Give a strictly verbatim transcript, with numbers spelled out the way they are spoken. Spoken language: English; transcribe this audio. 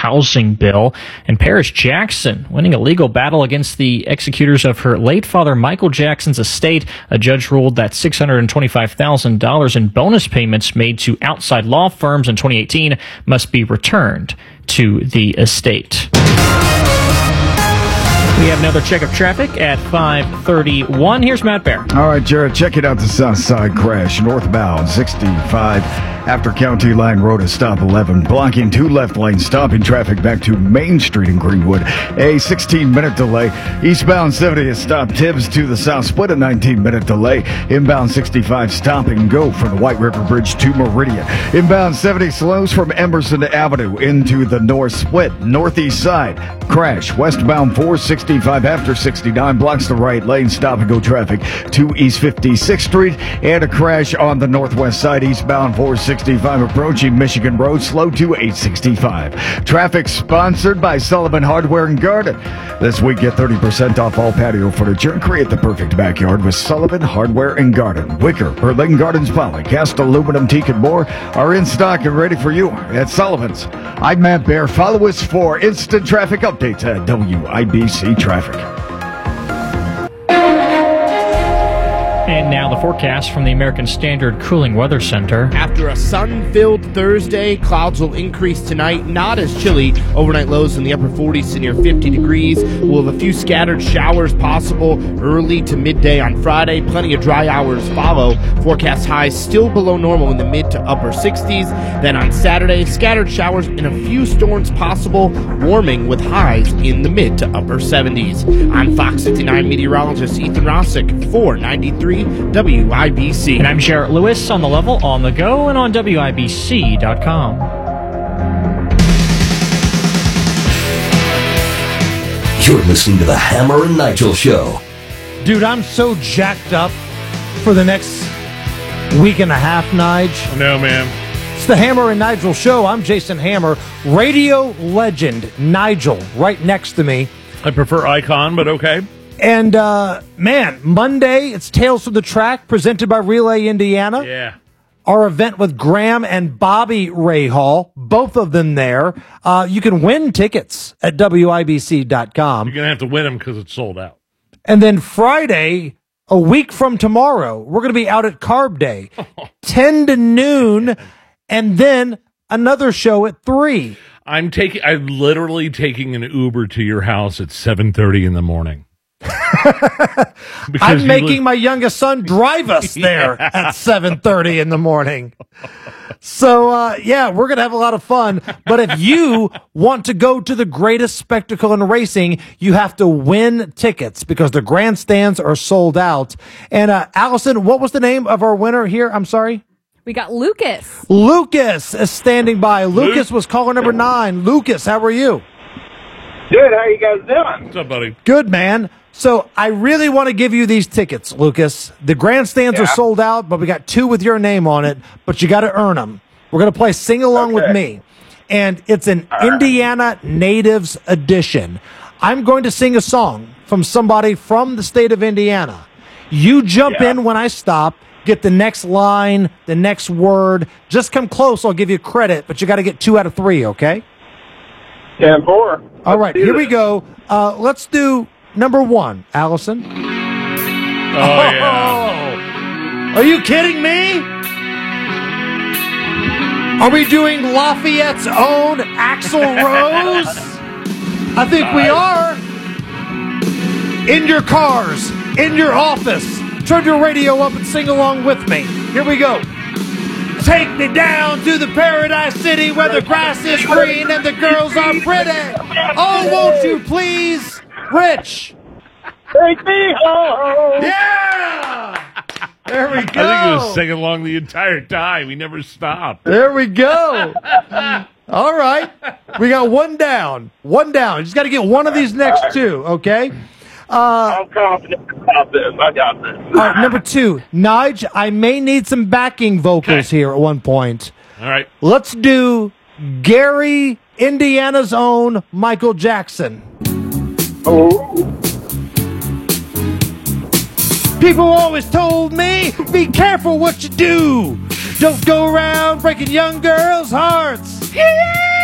housing bill. And Paris Jackson winning a legal battle against the executors of her late father Michael Jackson's estate. A judge ruled that six hundred twenty-five thousand dollars in bonus payments made to outside law firms in twenty eighteen must be returned to the estate. We have another check of traffic at five thirty-one. Here's Matt Bear. All right, Jared, check it out. The South Side crash, northbound sixty-five after County Line Road at stop eleven, blocking two left lanes, stopping traffic back to Main Street in Greenwood. A sixteen-minute delay. Eastbound seventy at stop Tibbs to the south split, a nineteen-minute delay. Inbound sixty-five stop and go from the White River Bridge to Meridian. Inbound seventy slows from Emerson Avenue into the north split. Northeast side crash. Westbound four sixty-five after sixty-nine blocks the right lane, stop and go traffic to East fifty-sixth Street, and a crash on the northwest side eastbound four sixty-five approaching Michigan Road, slow to eight sixty-five. Traffic sponsored by Sullivan Hardware and Garden. This week, get thirty percent off all patio furniture and create the perfect backyard with Sullivan Hardware and Garden. Wicker, Berlin Gardens Poly, cast aluminum, teak, and more are in stock and ready for you at Sullivan's. I'm Matt Bear. Follow us for instant traffic updates at W I B C Traffic. And now the forecast from the American Standard Cooling Weather Center. After a sun-filled Thursday, clouds will increase tonight. Not as chilly. Overnight lows in the upper forties to near fifty degrees. We'll have a few scattered showers possible early to midday on Friday. Plenty of dry hours follow. Forecast highs still below normal in the mid to upper sixties. Then on Saturday, scattered showers and a few storms possible, warming with highs in the mid to upper seventies. I'm Fox fifty-nine meteorologist Ethan Rossick for ninety-three W I B C. And I'm Jarrett Lewis on the level, on the go, and on W I B C dot com. You're listening to the Hammer and Nigel Show. Dude, I'm so jacked up for the next week and a half, Nige. No, man. It's the Hammer and Nigel Show. I'm Jason Hammer. Radio legend Nigel right next to me. I prefer Icon, but okay. And, uh, man, Monday, it's Tales from the Track, presented by Relay Indiana. Yeah. Our event with Graham and Bobby Rahal, both of them there. Uh, you can win tickets at W I B C dot com. You're going to have to win them because it's sold out. And then Friday, a week from tomorrow, we're going to be out at Carb Day, ten to noon, and then another show at three. I'm taking, I'm literally taking an Uber to your house at seven thirty in the morning. I'm making my youngest son drive us there at seven thirty in the morning. So, uh, yeah, we're going to have a lot of fun. But if you want to go to the greatest spectacle in racing, you have to win tickets because the grandstands are sold out. And, uh, Allison, what was the name of our winner here? I'm sorry. We got Lucas. Lucas is standing by. Lucas was caller number nine. Lucas, how are you? Good. How you guys doing? What's up, buddy? Good, man. So I really want to give you these tickets, Lucas. The grandstands Yeah. are sold out, but we got two with your name on it, but you got to earn them. We're going to play Sing Along Okay. with Me, and it's an All right. Indiana Natives edition. I'm going to sing a song from somebody from the state of Indiana. You jump Yeah. in when I stop, get the next line, the next word. Just come close, I'll give you credit, but you got to get two out of three, okay? ten four. All right, here we go. Uh, let's do number one, Allison. Oh, yeah. Are you kidding me? Are we doing Lafayette's own Axl Rose? I think we are. In your cars, in your office, turn your radio up and sing along with me. Here we go. Take me down to the paradise city where the grass is green and the girls are pretty. Oh, won't you please, Rich? Take me home. Yeah! There we go. I think he was singing along the entire time. He never stopped. There we go. All right. We got one down. One down. You just got to get one of these next two, okay? Uh, I'm confident about this. I got this. all right, number two. Nige, I may need some backing vocals Okay. here at one point. All right. Let's do Gary, Indiana's own Michael Jackson. Oh. People always told me, be careful what you do. Don't go around breaking young girls' hearts. Yeah!